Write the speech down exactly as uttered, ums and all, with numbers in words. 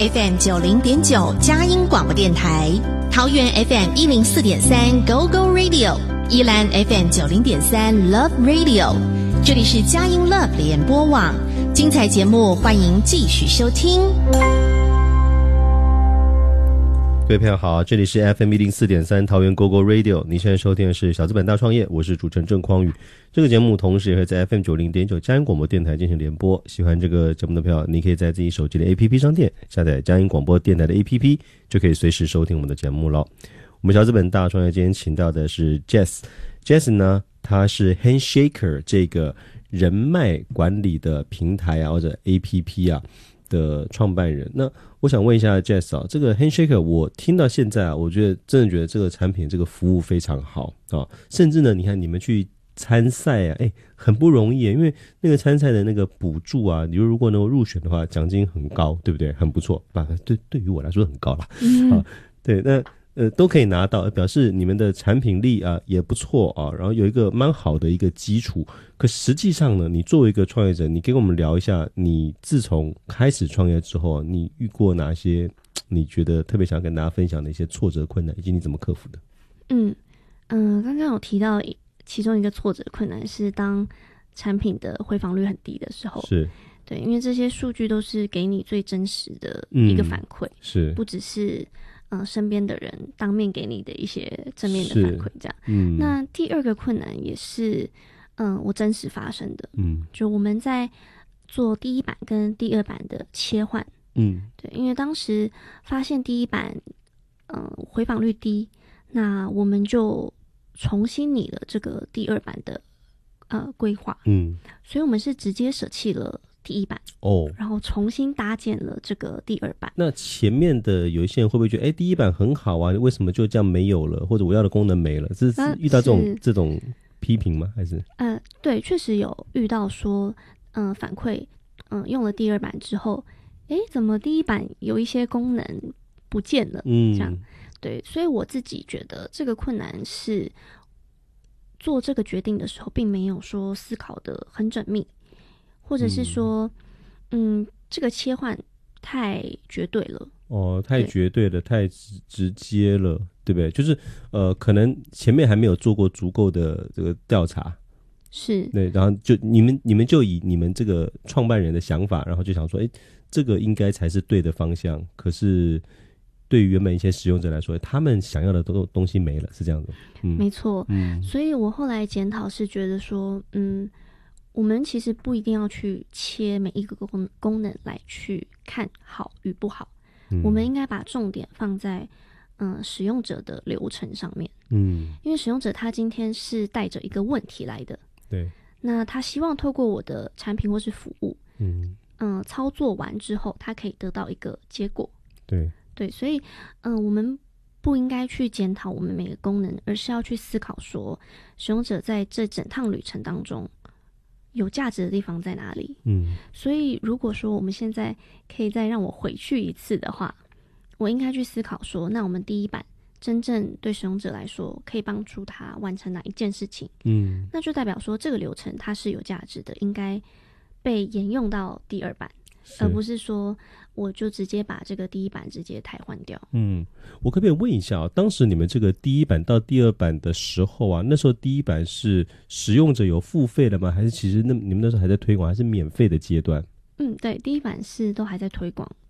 F M 九零点九佳音广播电台，桃园 F M 一零四点三 Go Go Radio， 宜兰 F M 九零点三 Love Radio， 这里是佳音 Love 联播网，精彩节目欢迎继续收听。 各位朋友好，这里是 F M 一零四点三 桃园 Go Go Radio， 你现在收听的是小资本大创业，我是主持人郑匡宇。这个节目同时也会在 F M 九零点九 佳音广播电台进行联播，喜欢这个节目的朋友，你可以在自己手机的 A P P 商店下载佳音广播电台的 A P P， 就可以随时收听我们的节目了。我们小资本大创业今天请到的是 Jess， Jess 呢，他是 Handshaker 这个人脉管理的平台啊或者 A P P 啊的创办人。那我想问一下 Jess 啊，这个 Handshaker 我听到现在啊，我觉得真的觉得这个产品这个服务非常好啊，甚至呢，你看你们去参赛啊，哎，很不容易，因为那个参赛的那个补助啊，你如果能够入选的话，奖金很高，对不对？很不错，啊，对，对于我来说很高啦。嗯，啊，对，那呃都可以拿到，表示你们的产品力啊也不错啊，然后有一个蛮好的一个基础。可实际上呢，你作为一个创业者，你跟我们聊一下，你自从开始创业之后，你遇过哪些你觉得特别想跟大家分享的一些挫折困难，以及你怎么克服的？ 嗯嗯、呃，刚刚有提到其中一个挫折困难是当产品的回访率很低的时候，是对，因为这些数据都是给你最真实的一个反馈，嗯，是不只是呃身边的人当面给你的一些正面的反馈这样。嗯，那第二个困难也是嗯、呃、我真实发生的，嗯，就我们在做第一版跟第二版的切换，嗯，对，因为当时发现第一版嗯、呃、回访率低，那我们就重新拟了这个第二版的呃规划，嗯，所以我们是直接舍弃了第一版哦，然后重新搭建了这个第二版。 那前面的有一些人会不会觉得，哎，第一版很好啊，为什么就这样没有了，或者我要的功能没了？是是遇到这种、呃、这种批评吗？还是呃，对，确实有遇到说，嗯、呃，反馈，嗯、呃，用了第二版之后，哎，怎么第一版有一些功能不见了？嗯，这样。对，所以我自己觉得这个困难是做这个决定的时候并没有说思考的很缜密，或者是说 嗯, 嗯这个切换太绝对了哦，太绝对了，太直直接了，对不对？就是呃，可能前面还没有做过足够的这个调查，是对，然后就你们你们就以你们这个创办人的想法，然后就想说，哎，这个应该才是对的方向，可是对于原本一些使用者来说，他们想要的东东西没了，是这样子。嗯， 没错。嗯，所以我后来检讨是觉得说，嗯，我们其实不一定要去切每一个功功能来去看好与不好，嗯，我们应该把重点放在嗯、呃、使用者的流程上面。嗯，因为使用者他今天是带着一个问题来的，对，那他希望透过我的产品或是服务，嗯嗯、呃、操作完之后，他可以得到一个结果。对。对，所以，嗯、呃，我们不应该去检讨我们每个功能，而是要去思考说，使用者在这整趟旅程当中有价值的地方在哪里。嗯，所以如果说我们现在可以再让我回去一次的话，我应该去思考说，那我们第一版真正对使用者来说可以帮助他完成哪一件事情？嗯，那就代表说这个流程它是有价值的，应该被沿用到第二版。而不是说我就直接把这个第一版直接汰换掉。 嗯，我可不可以问一下啊，当时你们这个第一版到第二版的时候啊，那时候第一版是使用者有付费的吗？还是其实那你们那时候还在推广，还是免费的阶段？ 嗯，对，第一版是都还在推广，